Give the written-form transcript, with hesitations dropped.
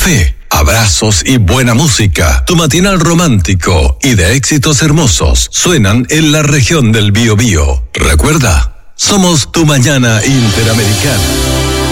café, abrazos y buena música. Tu matinal romántico y de éxitos hermosos suenan en la región del Biobío. Recuerda, somos tu mañana interamericana.